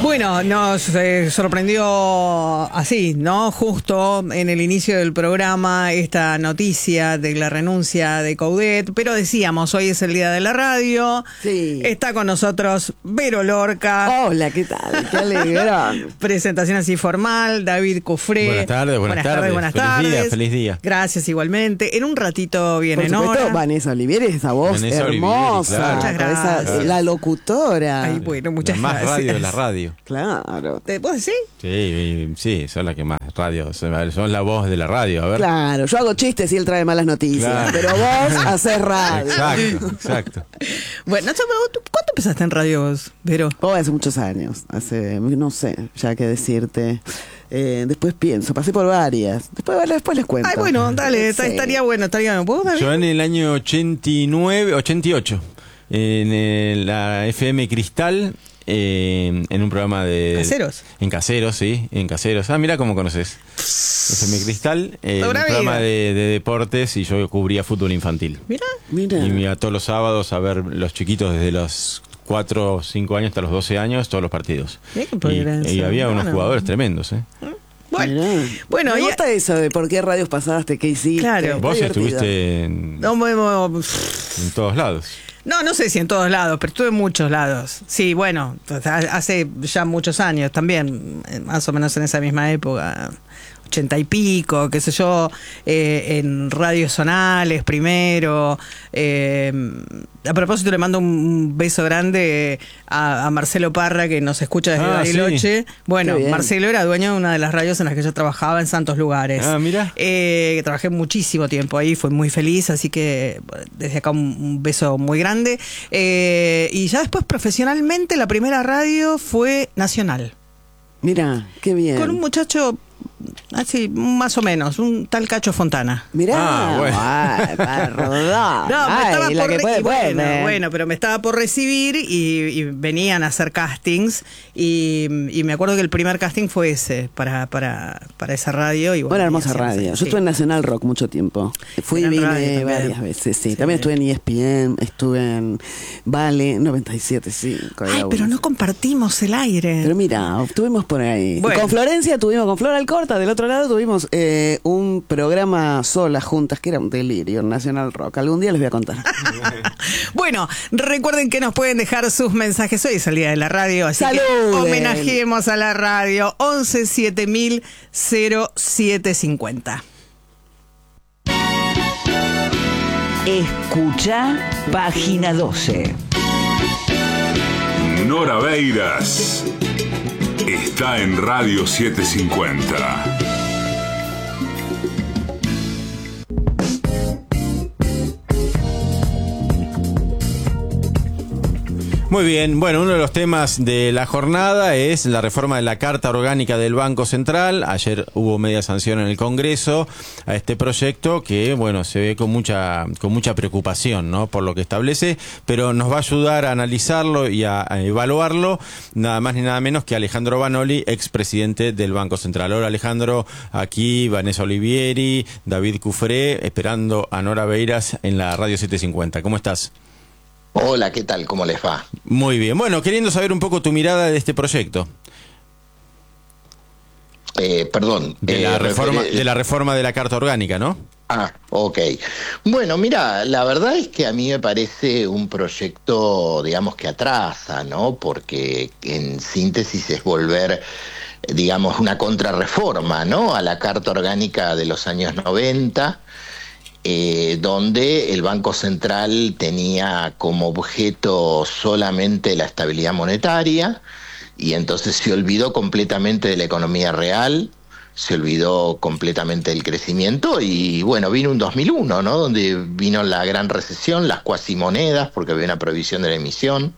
Bueno, nos sorprendió así, ¿no? Justo en el inicio del programa esta noticia de la renuncia de Coudet, pero decíamos, hoy es el día de la radio. Sí. Está con nosotros Vero Lorca. Hola, ¿qué tal? Qué alegrón. Presentación así formal, David Cufré. Buenas tardes. Buenas Feliz tardes. Feliz día. Gracias igualmente. En un ratito viene Por supuesto, Nora. Vanessa Olivieri, esa voz Vanessa hermosa. Olivieri, claro. Muchas gracias. Esa, la locutora. Ay, bueno, muchas La más gracias. radio de la radio. Claro. ¿Te puedo decir? Sí, son las que más radio, son la voz de la radio. A ver. Claro, yo hago chistes y él trae malas noticias, Claro. pero vos haces radio. Exacto. Bueno, ¿cuánto empezaste en radio vos, Vero? Oh, hace muchos años, no sé, ya qué decirte. Después pienso, pasé por varias. Después les cuento. Ay, bueno, dale, Sí. estaría bueno. ¿Puedo, David? Yo en el año 88, en la FM Cristal, en un programa de... ¿Caseros? En Caseros, sí, en Caseros. Ah, mira cómo conoces. FM Cristal, un Toda una programa vida. de deportes, y yo cubría fútbol infantil. Mira. Mira. Y me iba todos los sábados a ver los chiquitos desde los 4 o 5 años hasta los 12 años, todos los partidos. Mira qué progreso. Y había unos Bueno. jugadores tremendos, ¿eh? Bueno, Mirá. bueno, me y- gusta eso de por qué radios pasaste, qué hiciste. Claro. Está Vos divertido. estuviste en todos lados. no sé si en todos lados, pero estuve en muchos lados. Sí, bueno, hace ya muchos años también, más o menos en esa misma época, 80 y pico, qué sé yo, en radios zonales primero. A propósito, le mando un beso grande a Marcelo Parra, que nos escucha desde Bariloche. Sí. Bueno, Qué bien. Marcelo era dueño de una de las radios en las que yo trabajaba en Santos Lugares. Ah, mira. Trabajé muchísimo tiempo ahí, fue muy feliz, así que desde acá un beso muy grande. Y ya después profesionalmente la primera radio fue Nacional, Mira, qué bien. con un muchacho así, más o menos, un tal Cacho Fontana. Mirá, Ah, bueno. perdón. No, me Ay, estaba la por que puede, puede. bueno, pero me estaba por recibir y venían a hacer castings y me acuerdo que el primer casting fue ese para esa radio. Y Buena hermosa hacíamos radio. ahí, Yo sí. estuve en Nacional Rock mucho tiempo. Fui y Gran vine radio también. varias veces, sí. Sí. También estuve en ESPN, estuve en Vale 97.5. Ay, pero no compartimos el aire. Pero mira, estuvimos por ahí. Bueno. Con Florencia tuvimos, con Flor Alcorta, del otro lado tuvimos un programa solas, juntas, que era un delirio, Nacional Rock. Algún día les voy a contar. Bueno, recuerden que nos pueden dejar sus mensajes. Hoy es el día de la radio, así que ¡Saluden! homenajemos a la radio. 11 7000 0750. Escucha página 12. Nora Beiras está en Radio 750. Muy bien, bueno, uno de los temas de la jornada es la reforma de la Carta Orgánica del Banco Central. Ayer hubo media sanción en el Congreso a este proyecto que, bueno, se ve con mucha preocupación, ¿no?, por lo que establece, pero nos va a ayudar a analizarlo y a evaluarlo nada más ni nada menos que Alejandro Vanoli, expresidente del Banco Central. Hola, Alejandro, aquí Vanessa Olivieri, David Cufré, esperando a Nora Beiras en la Radio 750. ¿Cómo estás? Hola, ¿qué tal? ¿Cómo les va? Muy bien. Bueno, queriendo saber un poco tu mirada de este proyecto. Perdón. De la reforma de la Carta Orgánica, ¿no? Ah, ok. Bueno, mira, la verdad es que a mí me parece un proyecto, digamos, que atrasa, ¿no? Porque en síntesis es volver, digamos, una contrarreforma, ¿no?, a la Carta Orgánica de los años 90, donde el Banco Central tenía como objeto solamente la estabilidad monetaria, y entonces se olvidó completamente de la economía real, se olvidó completamente del crecimiento, y bueno, vino un 2001, ¿no?, donde vino la gran recesión, las cuasimonedas, porque había una prohibición de la emisión.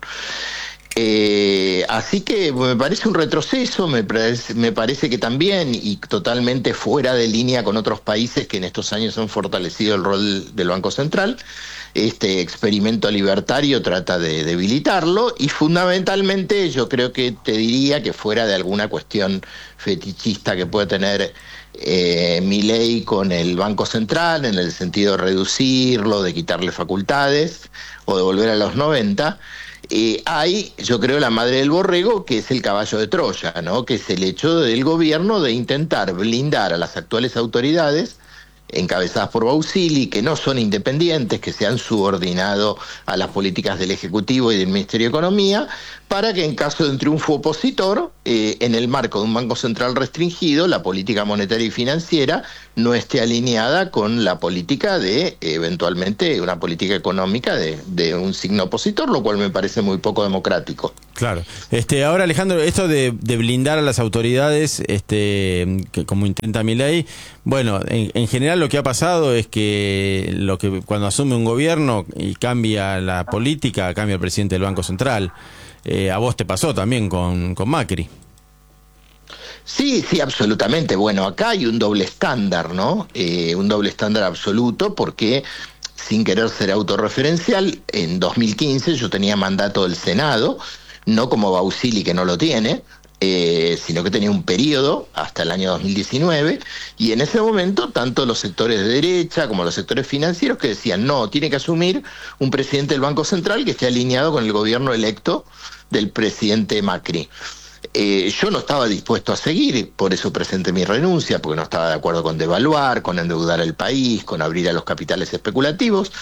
Así que me parece un retroceso, me parece que también, y totalmente fuera de línea con otros países que en estos años han fortalecido el rol del Banco Central. Este experimento libertario trata de debilitarlo, y fundamentalmente yo creo que te diría que fuera de alguna cuestión fetichista que puede tener Milei con el Banco Central, en el sentido de reducirlo, de quitarle facultades o de volver a los 90, hay, yo creo, la madre del borrego, que es el caballo de Troya, ¿no? Que es el hecho del gobierno de intentar blindar a las actuales autoridades encabezadas por Bausili, que no son independientes, que se han subordinado a las políticas del Ejecutivo y del Ministerio de Economía, para que en caso de un triunfo opositor, en el marco de un Banco Central restringido, la política monetaria y financiera no esté alineada con la política de, eventualmente, una política económica de un signo opositor, lo cual me parece muy poco democrático. Claro. Ahora, Alejandro, esto de blindar a las autoridades, que como intenta Milei, bueno, en general lo que ha pasado es que cuando asume un gobierno y cambia la política, cambia el presidente del Banco Central. A vos te pasó también con Macri. Sí, absolutamente. Bueno, acá hay un doble estándar, ¿no? Un doble estándar absoluto, porque, sin querer ser autorreferencial, en 2015 yo tenía mandato del Senado, no como Bausili, que no lo tiene, sino que tenía un periodo hasta el año 2019, y en ese momento tanto los sectores de derecha como los sectores financieros que decían, no, tiene que asumir un presidente del Banco Central que esté alineado con el gobierno electo del presidente Macri. Yo no estaba dispuesto a seguir, por eso presenté mi renuncia, porque no estaba de acuerdo con devaluar, con endeudar al país, con abrir a los capitales especulativos.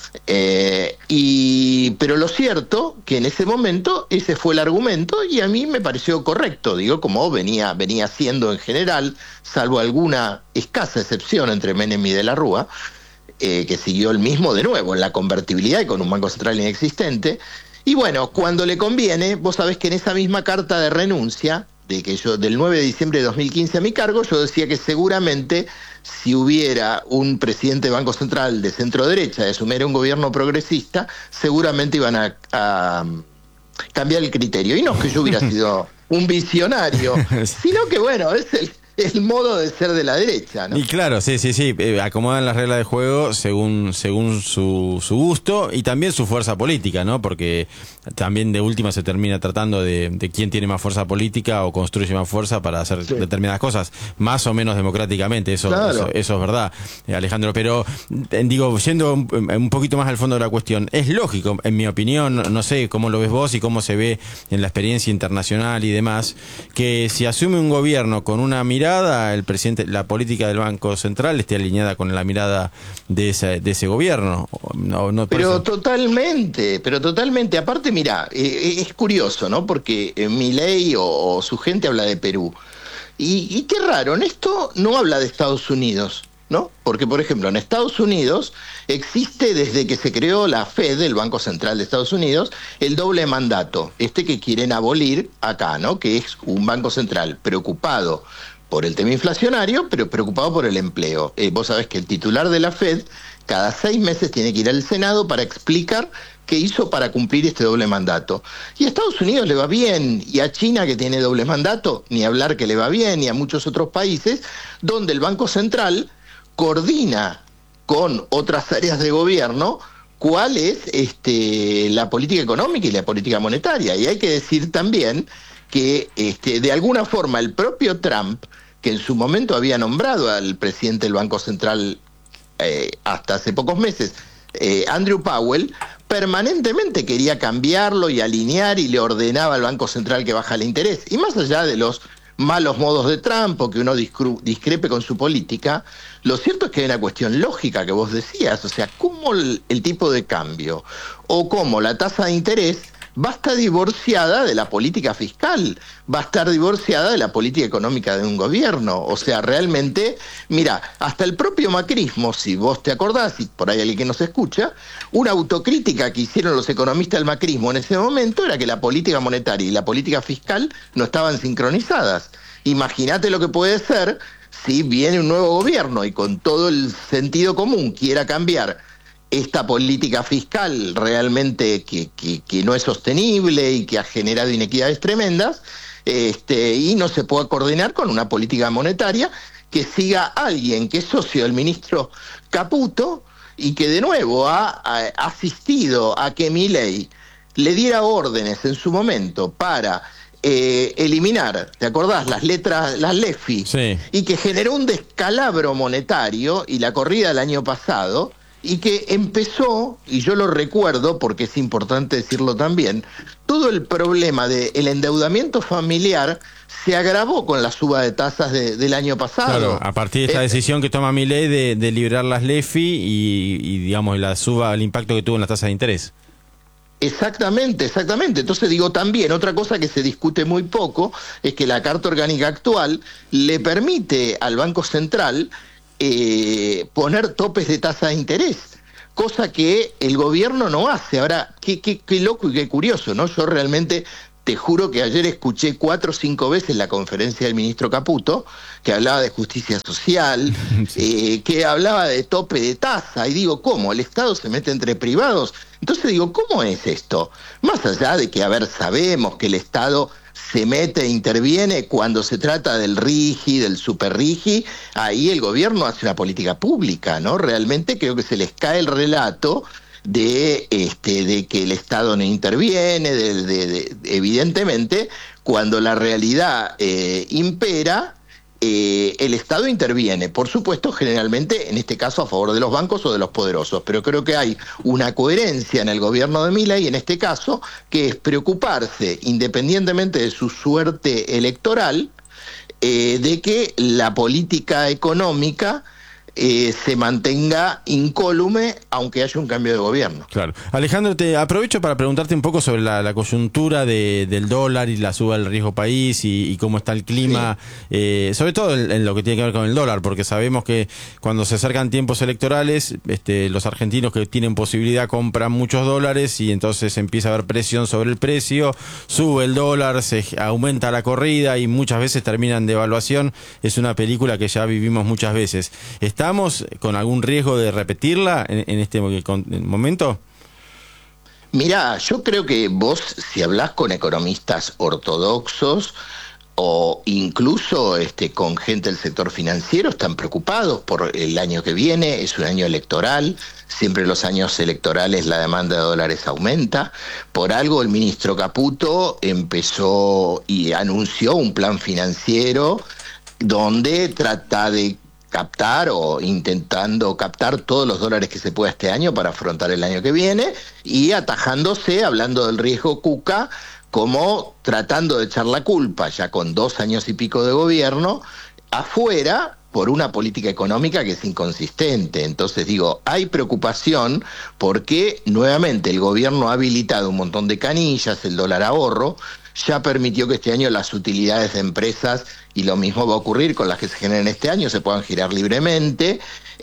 Pero lo cierto que en ese momento ese fue el argumento y a mí me pareció correcto, digo, como venía siendo en general, salvo alguna escasa excepción entre Menem y De la Rúa, que siguió el mismo de nuevo en la convertibilidad y con un Banco Central inexistente. Y bueno, cuando le conviene, vos sabés que en esa misma carta de renuncia, del 9 de diciembre de 2015 a mi cargo, yo decía que seguramente si hubiera un presidente de Banco Central de centro derecha, de asumir un gobierno progresista, seguramente iban a cambiar el criterio. Y no es que yo hubiera sido un visionario, sino que bueno, es el modo de ser de la derecha, ¿no? Y claro, sí, acomodan las reglas de juego según su gusto y también su fuerza política, ¿no? Porque también de última se termina tratando de quién tiene más fuerza política o construye más fuerza para hacer determinadas cosas, más o menos democráticamente, eso es verdad, Alejandro. Pero digo, yendo un poquito más al fondo de la cuestión, es lógico, en mi opinión, no sé cómo lo ves vos y cómo se ve en la experiencia internacional y demás, que si asume un gobierno con una mirada, el presidente, la política del Banco Central esté alineada con la mirada de ese gobierno. Pero totalmente. Aparte, mirá, es curioso, ¿no? Porque Milei o su gente habla de Perú. Y qué raro, en esto no habla de Estados Unidos, ¿no? Porque, por ejemplo, en Estados Unidos existe desde que se creó la Fed, el Banco Central de Estados Unidos, el doble mandato, que quieren abolir acá, ¿no? Que es un Banco Central preocupado por el tema inflacionario, pero preocupado por el empleo. Vos sabés que el titular de la Fed cada 6 meses tiene que ir al Senado para explicar qué hizo para cumplir este doble mandato. Y a Estados Unidos le va bien, y a China, que tiene doble mandato, ni hablar que le va bien, y a muchos otros países, donde el Banco Central coordina con otras áreas de gobierno cuál es la política económica y la política monetaria. Y hay que decir también que de alguna forma el propio Trump, que en su momento había nombrado al presidente del Banco Central hasta hace pocos meses, Andrew Powell, permanentemente quería cambiarlo y alinear y le ordenaba al Banco Central que baja el interés. Y más allá de los malos modos de Trump o que uno discrepe con su política, lo cierto es que hay una cuestión lógica que vos decías, o sea, cómo el tipo de cambio o cómo la tasa de interés va a estar divorciada de la política fiscal, va a estar divorciada de la política económica de un gobierno. O sea, realmente, mira, hasta el propio macrismo, si vos te acordás, y por ahí alguien que nos escucha, una autocrítica que hicieron los economistas del macrismo en ese momento era que la política monetaria y la política fiscal no estaban sincronizadas. Imagínate lo que puede ser si viene un nuevo gobierno y con todo el sentido común quiera cambiar esta política fiscal realmente que no es sostenible y que ha generado inequidades tremendas, y no se puede coordinar con una política monetaria que siga alguien que es socio del ministro Caputo y que de nuevo ha asistido a que Milei le diera órdenes en su momento para eliminar, ¿te acordás? Las LEFI, sí, y que generó un descalabro monetario y la corrida del año pasado. y que empezó, y yo lo recuerdo porque es importante decirlo también, todo el problema del endeudamiento familiar se agravó con la suba de tasas del año pasado. Claro, a partir de esta decisión que toma Milei de liberar las LEFI y digamos la suba, el impacto que tuvo en las tasas de interés. Exactamente. Entonces digo también, otra cosa que se discute muy poco es que la Carta Orgánica actual le permite al Banco Central poner topes de tasa de interés, cosa que el gobierno no hace. Ahora, qué loco y qué curioso, ¿no? Yo realmente te juro que ayer escuché 4 o 5 veces la conferencia del ministro Caputo, que hablaba de justicia social, que hablaba de tope de tasa, y digo, ¿cómo? ¿El Estado se mete entre privados? Entonces digo, ¿cómo es esto? Más allá de que, a ver, sabemos que el Estado se mete e interviene cuando se trata del RIGI, del super RIGI, ahí el gobierno hace una política pública, ¿no? Realmente creo que se les cae el relato de que el Estado no interviene, evidentemente, cuando la realidad impera, el Estado interviene, por supuesto, generalmente, en este caso, a favor de los bancos o de los poderosos, pero creo que hay una coherencia en el gobierno de Milei, en este caso, que es preocuparse, independientemente de su suerte electoral, de que la política económica se mantenga incólume aunque haya un cambio de gobierno. Claro. Alejandro, te aprovecho para preguntarte un poco sobre la coyuntura del dólar y la suba del riesgo país y cómo está el clima, sobre todo en lo que tiene que ver con el dólar, porque sabemos que cuando se acercan tiempos electorales, los argentinos que tienen posibilidad compran muchos dólares y entonces empieza a haber presión sobre el precio, sube el dólar, se aumenta la corrida y muchas veces termina en devaluación. Es una película que ya vivimos muchas veces. ¿Estamos con algún riesgo de repetirla en este momento? Mirá, yo creo que vos, si hablás con economistas ortodoxos o incluso con gente del sector financiero, están preocupados por el año que viene. Es un año electoral, siempre en los años electorales la demanda de dólares aumenta. Por algo el ministro Caputo empezó y anunció un plan financiero donde trata de captar o intentando captar todos los dólares que se pueda este año para afrontar el año que viene, y atajándose, hablando del riesgo Cuca, como tratando de echar la culpa, ya con 2 años y pico de gobierno, afuera, por una política económica que es inconsistente. Entonces digo, hay preocupación porque nuevamente el gobierno ha habilitado un montón de canillas, el dólar ahorro, ya permitió que este año las utilidades de empresas, y lo mismo va a ocurrir con las que se generen este año, se puedan girar libremente.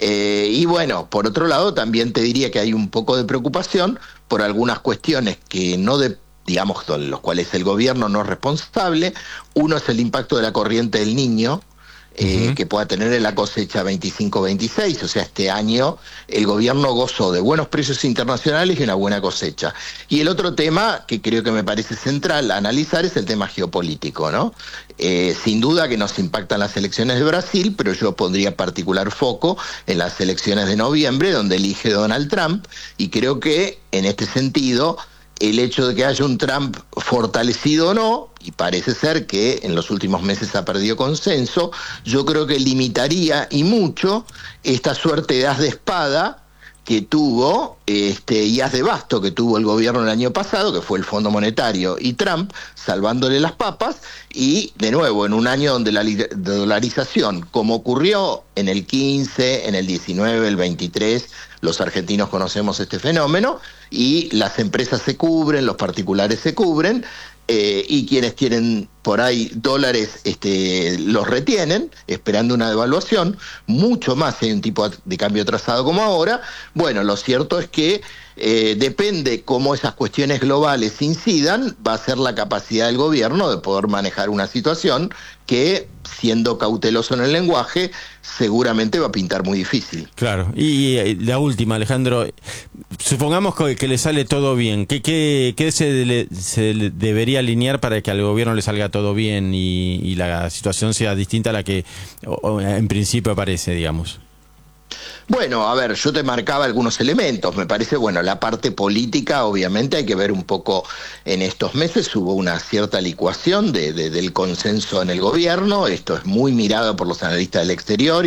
Y bueno, por otro lado, también te diría que hay un poco de preocupación por algunas cuestiones que digamos, los cuales el gobierno no es responsable. Uno es el impacto de la corriente del Niño, que pueda tener en la cosecha 25-26, o sea, este año el gobierno gozó de buenos precios internacionales y una buena cosecha. Y el otro tema que creo que me parece central a analizar es el tema geopolítico, ¿no? Sin duda que nos impactan las elecciones de Brasil, pero yo pondría particular foco en las elecciones de noviembre, donde elige Donald Trump, y creo que en este sentido el hecho de que haya un Trump fortalecido o no, y parece ser que en los últimos meses ha perdido consenso, yo creo que limitaría y mucho esta suerte de as de espada que tuvo, y as de basto que tuvo el gobierno el año pasado, que fue el Fondo Monetario y Trump, salvándole las papas, y de nuevo, en un año donde la dolarización, como ocurrió en el 15, en el 19, el 23, los argentinos conocemos este fenómeno, y las empresas se cubren, los particulares se cubren, y quienes tienen por ahí dólares los retienen, esperando una devaluación, mucho más si hay un tipo de cambio atrasado como ahora. Bueno, lo cierto es que depende cómo esas cuestiones globales incidan, va a ser la capacidad del gobierno de poder manejar una situación que, siendo cauteloso en el lenguaje, seguramente va a pintar muy difícil. Claro. Y la última, Alejandro, supongamos que le sale todo bien. ¿Qué se debería alinear para que al gobierno le salga todo bien y la situación sea distinta a la que en principio aparece, digamos? Bueno, a ver, yo te marcaba algunos elementos. Me parece, bueno, la parte política, obviamente hay que ver un poco en estos meses. Hubo una cierta licuación del consenso en el gobierno. Esto es muy mirado por los analistas del exterior y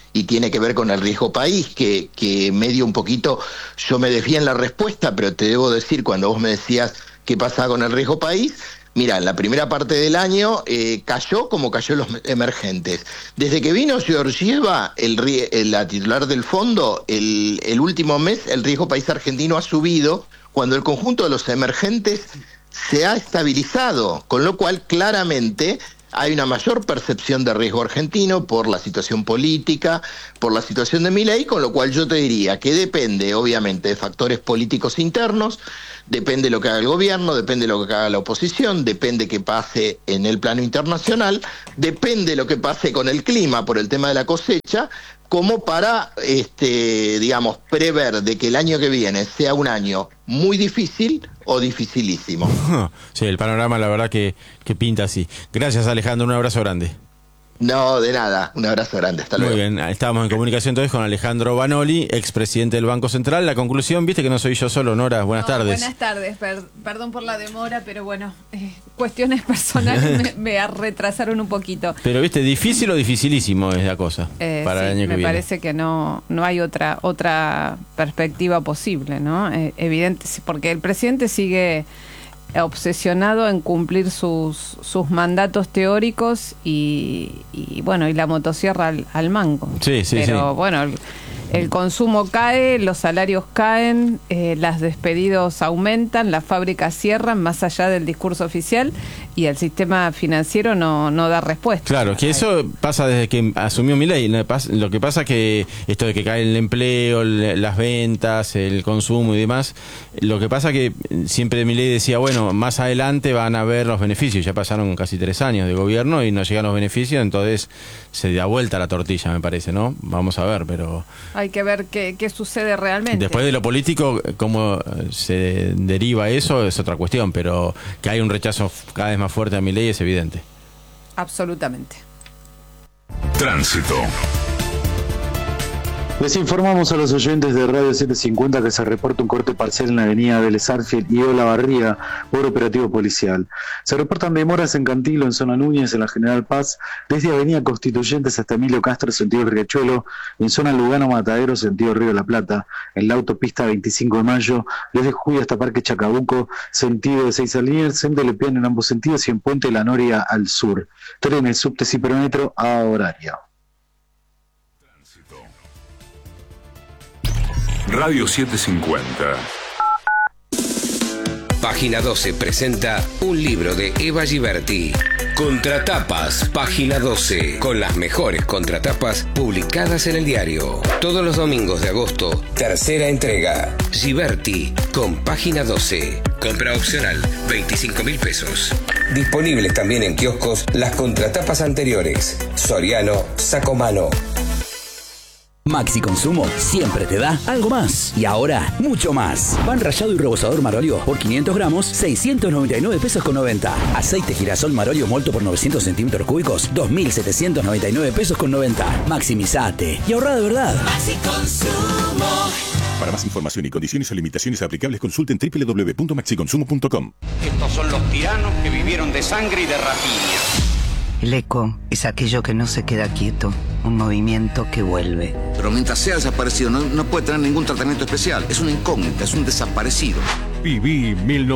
y tiene que ver con el riesgo país, que medio un poquito, yo me desvié en la respuesta, pero te debo decir, cuando vos me decías qué pasaba con el riesgo país, mira, en la primera parte del año cayó como cayó los emergentes. Desde que vino Georgieva, la titular del fondo, el último mes el riesgo país argentino ha subido cuando el conjunto de los emergentes se ha estabilizado, con lo cual claramente hay una mayor percepción de riesgo argentino por la situación política, por la situación de Milei, con lo cual yo te diría que depende obviamente de factores políticos internos, depende de lo que haga el gobierno, depende de lo que haga la oposición, depende de qué pase en el plano internacional, depende de lo que pase con el clima por el tema de la cosecha, como para, digamos, prever de que el año que viene sea un año muy difícil o dificilísimo. Sí, el panorama la verdad que pinta así. Gracias, Alejandro, un abrazo grande. No, de nada, un abrazo grande, hasta luego. Muy bien, estábamos en comunicación entonces con Alejandro Banoli, expresidente del Banco Central. La conclusión, viste que no soy yo solo, Nora, buenas tardes. Buenas tardes, perdón por la demora, pero bueno, cuestiones personales me retrasaron un poquito. Pero viste, difícil o dificilísimo es la cosa para el año que viene. Me parece que no hay otra perspectiva posible, ¿no? Evidente, porque el presidente sigue obsesionado en cumplir sus mandatos teóricos y bueno, y la motosierra al mango. Sí, pero bueno, el consumo cae, los salarios caen, los despedidos aumentan, las fábricas cierran más allá del discurso oficial y el sistema financiero no da respuesta. Claro, que eso pasa desde que asumió Milei. Lo que pasa que esto de que cae el empleo, las ventas, el consumo y demás, lo que pasa que siempre Milei decía, bueno, más adelante van a ver los beneficios. Ya pasaron casi 3 años de gobierno y no llegan los beneficios, entonces se da vuelta la tortilla, me parece, ¿no? Vamos a ver, pero hay que ver qué sucede realmente. Después de lo político, cómo se deriva eso es otra cuestión, pero que hay un rechazo cada vez más fuerte a Milei es evidente. Absolutamente. Tránsito. Les informamos a los oyentes de Radio 750 que se reporta un corte parcial en la avenida Vélez Arfield y Olavarría por operativo policial. Se reportan demoras en Cantilo, en zona Núñez, en la General Paz, desde avenida Constituyentes hasta Emilio Castro, sentido Riachuelo, en zona Lugano Matadero, sentido Río de la Plata, en la autopista 25 de Mayo, desde Jujuy hasta Parque Chacabuco, sentido de Seiza Liniers, en Telepiano en ambos sentidos y en Puente La Noria al sur. Trenes, subtes y perometro a horario. Radio 750. Página 12 presenta un libro de Eva Giberti. Contratapas, Página 12, con las mejores contratapas publicadas en el diario. Todos los domingos de agosto, tercera entrega. Giberti, con Página 12. Compra opcional, 25.000 pesos. Disponibles también en kioscos las contratapas anteriores. Soriano, Sacomano. Maxi Consumo siempre te da algo más. Y ahora, mucho más. Pan rallado y rebozador Marolio por 500 gramos, 699 pesos con 90. Aceite girasol Marolio molto por 900 centímetros cúbicos, 2.799 pesos con 90. Maximizate y ahorra de verdad. Maxi Consumo. Para más información y condiciones o limitaciones aplicables, consulten www.maxiconsumo.com. Estos son los tiranos que vivieron de sangre y de rapiña. El eco es aquello que no se queda quieto, un movimiento que vuelve. Pero mientras sea desaparecido no puede tener ningún tratamiento especial. Es una incógnita, es un desaparecido. Viví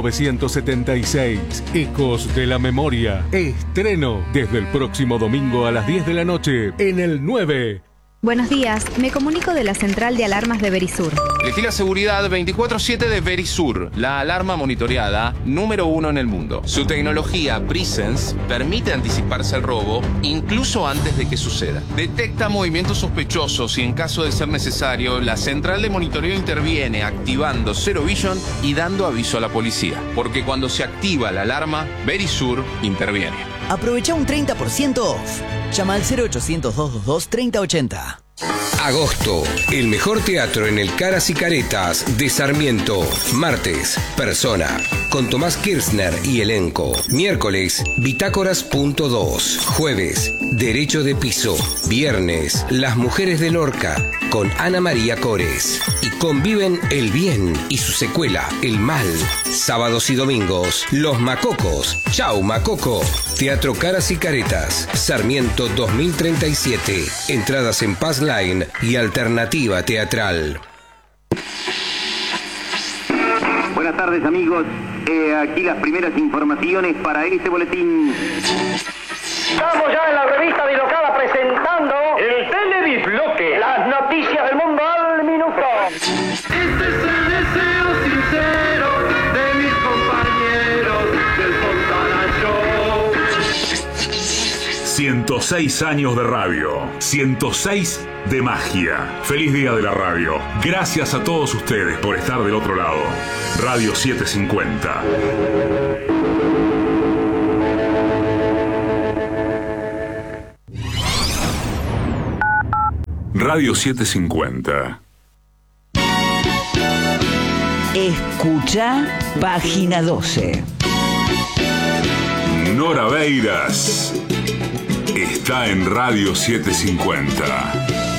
1976, Ecos de la Memoria. Estreno desde el próximo domingo a las 10 de la noche en el 9. Buenos días, me comunico de la central de alarmas de Verisur. Elegí la seguridad 24/7 de Verisur, la alarma monitoreada número 1 en el mundo. Su tecnología Presence permite anticiparse al robo incluso antes de que suceda. Detecta movimientos sospechosos y en caso de ser necesario, la central de monitoreo interviene activando Zero Vision y dando aviso a la policía. Porque cuando se activa la alarma, Verisur interviene. Aprovecha un 30% off. Llama al 0800-222-3080. Agosto, el mejor teatro en el Caras y Caretas de Sarmiento. Martes, Persona, con Tomás Kirchner y elenco. Miércoles, Bitácoras.2. Jueves, Derecho de Piso. Viernes, Las Mujeres de Lorca, con Ana María Cores. Y conviven el bien y su secuela, el mal. Sábados y domingos, Los Macocos. Chau, Macoco. Teatro Caras y Caretas, Sarmiento 2037. Entradas en Pass Line y Alternativa Teatral. Buenas tardes, amigos. Aquí las primeras informaciones para este boletín. Estamos ya en la revista Bilocada presentando el Telebisbloque. Las noticias del mundo al minuto. Este es el deseo sincero de mis compañeros del Fontana Show. 106 años de radio, 106 de magia. Feliz día de la radio. Gracias a todos ustedes por estar del otro lado. Radio 750. Radio 750. Escucha página 12. Nora Beiras está en Radio 750.